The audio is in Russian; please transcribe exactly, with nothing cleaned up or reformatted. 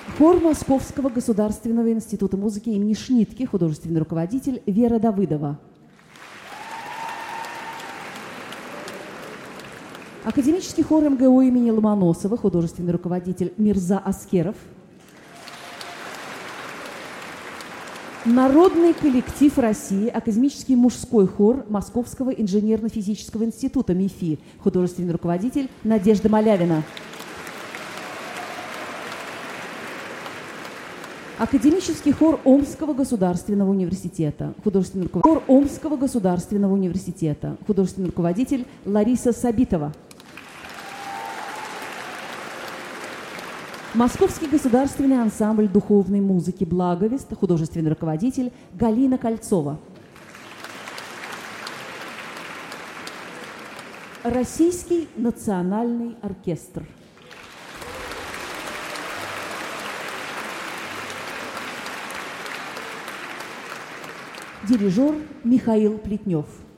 Хор Московского государственного института музыки имени Шнитке, художественный руководитель Вера Давыдова. Академический хор эм гэ у имени Ломоносова, художественный руководитель Мирза Аскеров. Народный коллектив России, академический мужской хор Московского инженерно-физического института МИФИ, художественный руководитель Надежда Малявина. Академический хор Омского государственного университета, художественный руководитель, хор Омского государственного университета, художественный руководитель Лариса Сабитова. Московский государственный ансамбль духовной музыки «Благовест», художественный руководитель Галина Кольцова. Российский национальный оркестр. Дирижер Михаил Плетнев.